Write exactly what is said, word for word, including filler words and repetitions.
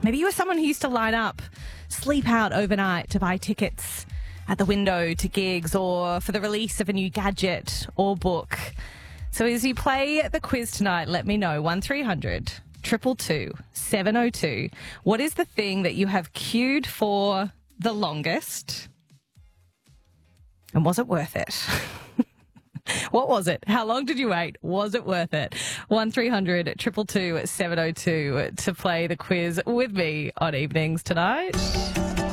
Maybe you were someone who used to line up, sleep out overnight to buy tickets at the window to gigs or for the release of a new gadget or book. So as you play the quiz tonight, let me know. one three hundred two two two seven oh two. What is the thing that you have queued for the longest? And was it worth it? What was it? How long did you wait? Was it worth it? one three hundred two two two seven oh two to play the quiz with me on Evenings tonight.